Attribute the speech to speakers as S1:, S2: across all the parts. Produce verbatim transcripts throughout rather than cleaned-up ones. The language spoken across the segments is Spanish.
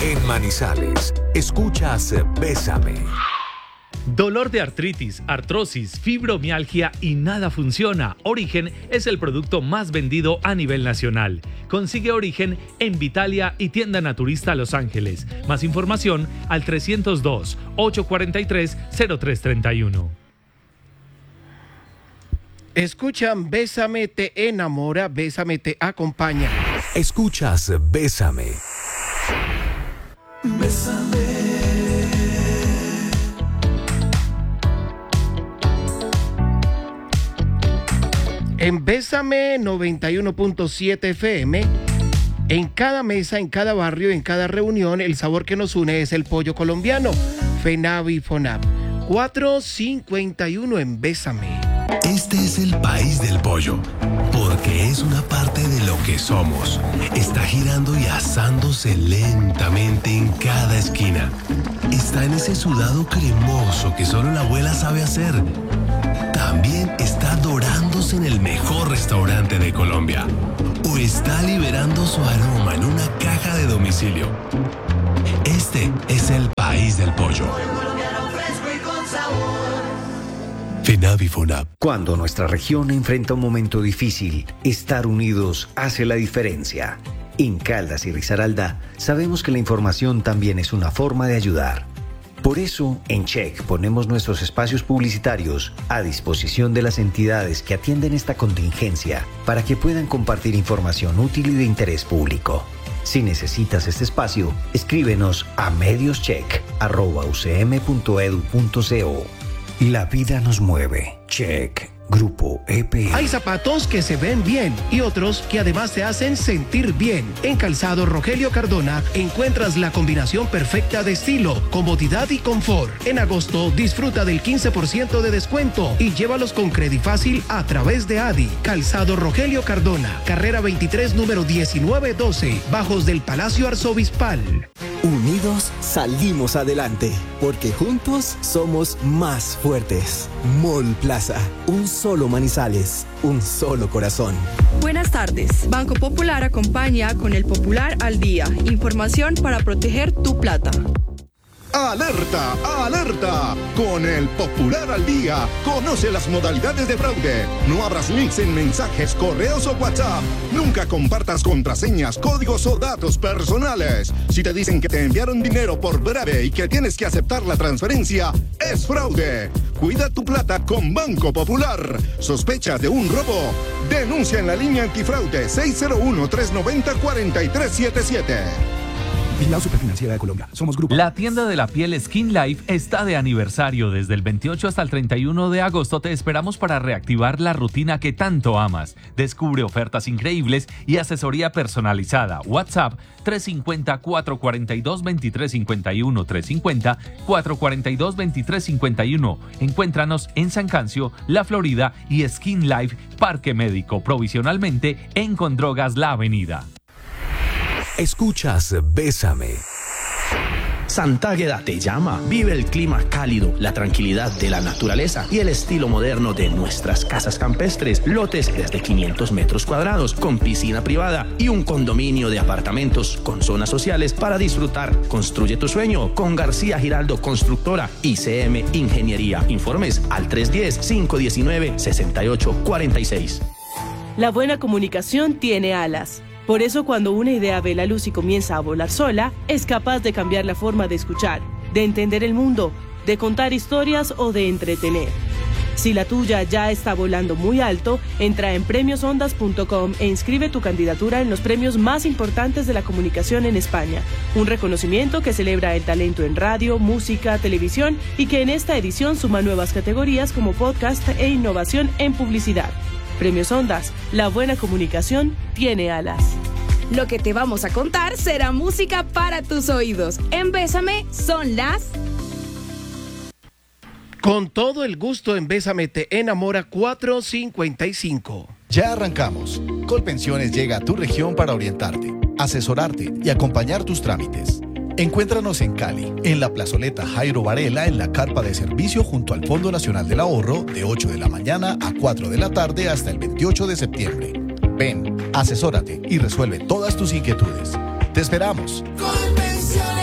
S1: En Manizales, escuchas Bésame.
S2: Dolor de artritis, artrosis, fibromialgia y nada funciona. Origen es el producto más vendido a nivel nacional. Consigue Origen en Vitalia y Tienda Naturista Los Ángeles. Más información al trescientos dos, ochocientos cuarenta y tres, cero tres treinta y uno.
S3: Escuchan Bésame te enamora, Bésame te acompaña.
S1: Escuchas Bésame.
S4: Bésame.
S3: En Bésame noventa y uno punto siete F M, en cada mesa, en cada barrio, en cada reunión, el sabor que nos une es el pollo colombiano. FENAV y FONAP. cuatro cincuenta y uno en Bésame.
S5: Este es el país del pollo, porque es una parte de lo que somos. Está girando y asándose lentamente en cada esquina. Está en ese sudado cremoso que solo la abuela sabe hacer. También está dorándose en el mejor restaurante de Colombia. O está liberando su aroma en una caja de domicilio. Este es el país del pollo. FENAV y FONAP.
S6: Cuando nuestra región enfrenta un momento difícil, estar unidos hace la diferencia. En Caldas y Risaralda sabemos que la información también es una forma de ayudar. Por eso, en Check ponemos nuestros espacios publicitarios a disposición de las entidades que atienden esta contingencia para que puedan compartir información útil y de interés público. Si necesitas este espacio, escríbenos a medioscheck arroba u c m punto e d u punto co. La vida nos mueve. Check. Grupo E P E.
S3: Hay zapatos que se ven bien y otros que además te hacen sentir bien. En Calzado Rogelio Cardona encuentras la combinación perfecta de estilo, comodidad y confort. En agosto disfruta del quince por ciento de descuento y llévalos con Credifácil a través de Adi. Calzado Rogelio Cardona, carrera veintitrés, número diecinueve doce, bajos del Palacio Arzobispal.
S7: Unidos salimos adelante, porque juntos somos más fuertes. Mall Plaza, un solo Manizales, un solo corazón.
S8: Buenas tardes. Banco Popular acompaña con el Popular al Día. Información para proteger tu plata.
S9: ¡Alerta! ¡Alerta! Con el Popular al Día, conoce las modalidades de fraude. No abras links en mensajes, correos o WhatsApp. Nunca compartas contraseñas, códigos o datos personales. Si te dicen que te enviaron dinero por breve y que tienes que aceptar la transferencia, es fraude. Cuida tu plata con Banco Popular. ¿Sospecha de un robo? Denuncia en la línea antifraude seis cero uno, tres nueve cero, cuatro tres siete siete.
S10: Vigilado Superfinanciera de Colombia. Somos Grupo.
S2: La tienda de la piel Skin Life está de aniversario. Desde el veintiocho hasta el treinta y uno de agosto te esperamos para reactivar la rutina que tanto amas. Descubre ofertas increíbles y asesoría personalizada. WhatsApp tres cinco cero, cuatro cuatro dos, dos tres cinco uno, tres cinco cero, cuatro cuatro dos, dos tres cinco uno. Encuéntranos en San Cancio, La Florida y Skin Life Parque Médico, provisionalmente en Condrogas La Avenida.
S1: Escuchas Bésame.
S11: Santágueda te llama. Vive el clima cálido, la tranquilidad de la naturaleza y el estilo moderno de nuestras casas campestres. Lotes desde quinientos metros cuadrados, con piscina privada y un condominio de apartamentos con zonas sociales para disfrutar. Construye tu sueño con García Giraldo Constructora y C M Ingeniería. Informes al tres uno cero, cinco uno nueve, seis ocho cuatro seis.
S12: La buena comunicación tiene alas. Por eso, cuando una idea ve la luz y comienza a volar sola, es capaz de cambiar la forma de escuchar, de entender el mundo, de contar historias o de entretener. Si la tuya ya está volando muy alto, entra en premios ondas punto com e inscribe tu candidatura en los premios más importantes de la comunicación en España. Un reconocimiento que celebra el talento en radio, música, televisión y que en esta edición suma nuevas categorías como podcast e innovación en publicidad. Premios Ondas, la buena comunicación tiene alas.
S13: Lo que te vamos a contar será música para tus oídos. En Bésame son las...
S3: Con todo el gusto en Bésame te enamora cuatro cincuenta y cinco.
S14: Ya arrancamos. Colpensiones llega a tu región para orientarte, asesorarte y acompañar tus trámites. Encuéntranos en Cali, en la plazoleta Jairo Varela, en la carpa de servicio junto al Fondo Nacional del Ahorro, de ocho de la mañana a cuatro de la tarde hasta el veintiocho de septiembre. Ven, asesórate y resuelve todas tus inquietudes. ¡Te esperamos!
S4: Colpensiones.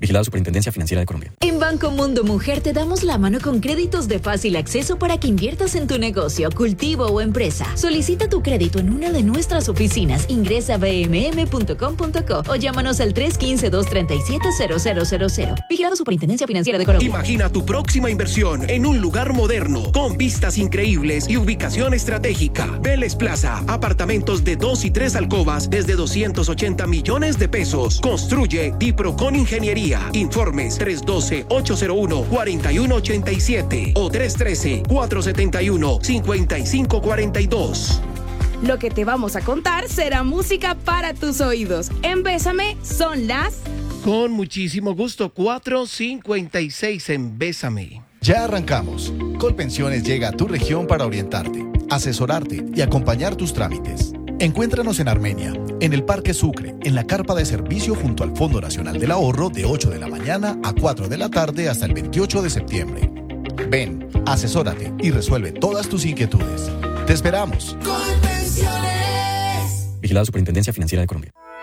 S4: Vigilado Superintendencia Financiera de Colombia.
S15: En Banco Mundo Mujer te damos la mano con créditos de fácil acceso para que inviertas en tu negocio, cultivo o empresa. Solicita tu crédito en una de nuestras oficinas. Ingresa a b m m punto com punto co o llámanos al tres uno cinco, dos tres siete, cero cero cero cero. Vigilado Superintendencia Financiera de Colombia.
S3: Imagina tu próxima inversión en un lugar moderno, con vistas increíbles y ubicación estratégica. Vélez Plaza, apartamentos de dos y tres alcobas desde doscientos ochenta millones de pesos. Construye Diprocon Ingeniería. Informes tres uno dos, ocho cero uno, cuatro uno ocho siete o tres uno tres, cuatro siete uno, cinco cinco cuatro dos.
S13: Lo que te vamos a contar será música para tus oídos. En Bésame son las...
S3: Con muchísimo gusto, cuatro cincuenta y seis en Bésame.
S14: Ya arrancamos. Colpensiones llega a tu región para orientarte, asesorarte y acompañar tus trámites. Encuéntranos en Armenia, en el Parque Sucre, en la carpa de servicio junto al Fondo Nacional del Ahorro de ocho de la mañana a cuatro de la tarde hasta el veintiocho de septiembre. Ven, asesórate y resuelve todas tus inquietudes. ¡Te esperamos!
S4: Vigilado Superintendencia Financiera de Colombia.